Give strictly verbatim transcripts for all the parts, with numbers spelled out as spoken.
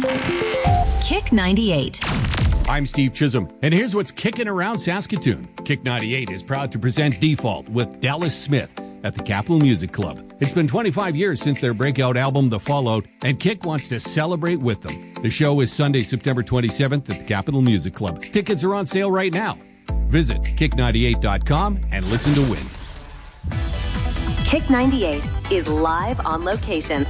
Kick ninety-eight. I'm Steve Chisholm, and here's what's kicking around Saskatoon. Kick ninety-eight is proud to present Default with Dallas Smith at the Capitol Music Club. It's been twenty-five years since their breakout album, The Fallout, and Kick wants to celebrate with them. The show is Sunday, September twenty-seventh at the Capitol Music Club. Tickets are on sale right now. Visit kick ninety-eight dot com and listen to win. Kick ninety-eight is live on location.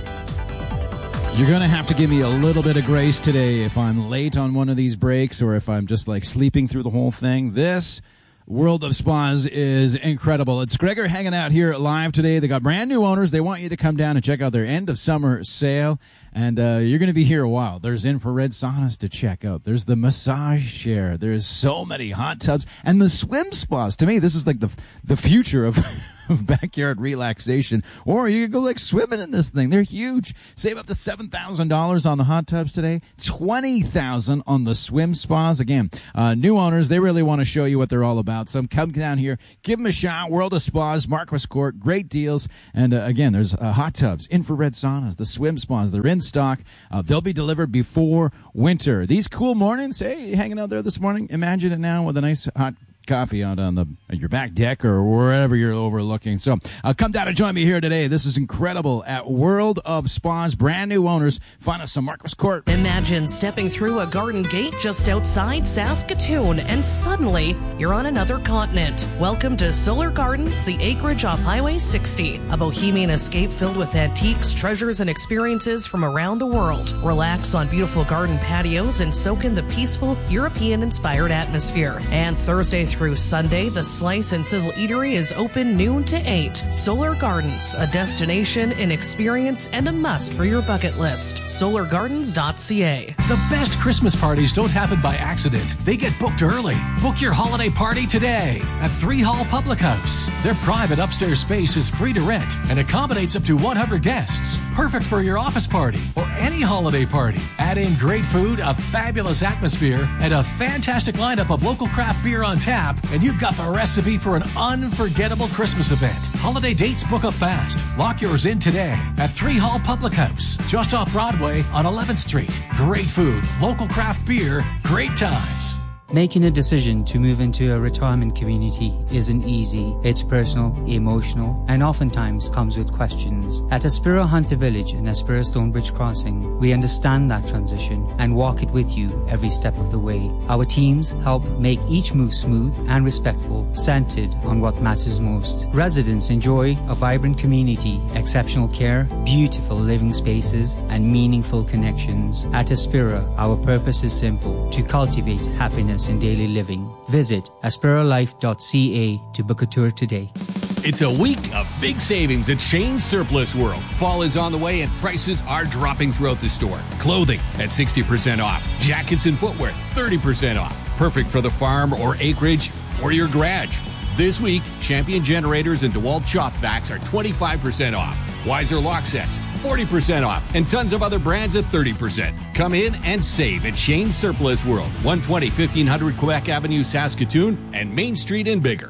You're going to have to give me a little bit of grace today if I'm late on one of these breaks or if I'm just like sleeping through the whole thing. This World of Spas is incredible. It's Gregor hanging out here live today. They got brand new owners. They want you to come down and check out their end of summer sale. And uh, you're going to be here a while. There's infrared saunas to check out. There's the massage chair. There's so many hot tubs. And the swim spas. To me, this is like the the future of, of backyard relaxation. Or you could go like swimming in this thing. They're huge. Save up to seven thousand dollars on the hot tubs today. twenty thousand dollars on the swim spas. Again, uh, new owners, they really want to show you what they're all about. So come down here. Give them a shot. World of Spas, Marquis Court. Great deals. And uh, again, there's uh, hot tubs, infrared saunas, the swim spas. They're in stock. Uh, they'll be delivered before winter. These cool mornings, hey, you hanging out there this morning? Imagine it now with a nice hot coffee out on the your back deck or wherever you're overlooking. So uh, come down and join me here today. This is incredible at World of Spas. Brand new owners. Find us on Marquis Court. Imagine stepping through a garden gate just outside Saskatoon and suddenly you're on another continent. Welcome to Solar Gardens, the acreage off Highway sixty. A bohemian escape filled with antiques, treasures, and experiences from around the world. Relax on beautiful garden patios and soak in the peaceful European-inspired atmosphere. And Thursday through Sunday, the Slice and Sizzle Eatery is open noon to eight. Solar Gardens, a destination, an experience, and a must for your bucket list. solar gardens dot c a. The best Christmas parties don't happen by accident. They get booked early. Book your holiday party today at Three Hall Public House. Their private upstairs space is free to rent and accommodates up to one hundred guests. Perfect for your office party or any holiday party. Add in great food, a fabulous atmosphere, and a fantastic lineup of local craft beer on tap, and you've got the recipe for an unforgettable Christmas event. Holiday dates book up fast. Lock yours in today at Three Hall Public House, just off Broadway on eleventh Street. Great food, local craft beer, great times. Making a decision to move into a retirement community isn't easy. It's personal, emotional, and oftentimes comes with questions. At Aspira Hunter Village and Aspira Stonebridge Crossing, we understand that transition and walk it with you every step of the way. Our teams help make each move smooth and respectful, centered on what matters most. Residents enjoy a vibrant community, exceptional care, beautiful living spaces, and meaningful connections. At Aspira, our purpose is simple: to cultivate happiness in daily living. Visit aspira life dot c a to book a tour today. It's a week of big savings at Shane's Surplus World. Fall is on the way and prices are dropping throughout the store. Clothing at sixty percent off. Jackets and footwear, thirty percent off. Perfect for the farm or acreage or your garage. This week, Champion Generators and DeWalt Shop Vacs are twenty-five percent off. Weiser lock sets, forty percent off, and tons of other brands at thirty percent. Come in and save at Shane's Surplus World, one twenty fifteen hundred Quebec Avenue, Saskatoon, and Main Street in Bigger.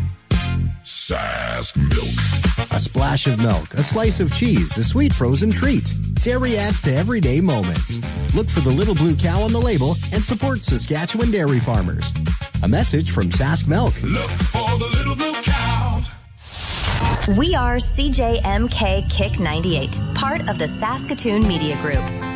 Sask Milk. A splash of milk, a slice of cheese, a sweet frozen treat. Dairy adds to everyday moments. Look for the little blue cow on the label and support Saskatchewan dairy farmers. A message from Sask Milk. Look for the little blue cow. We are C J M K Kick ninety-eight, part of the Saskatoon Media Group.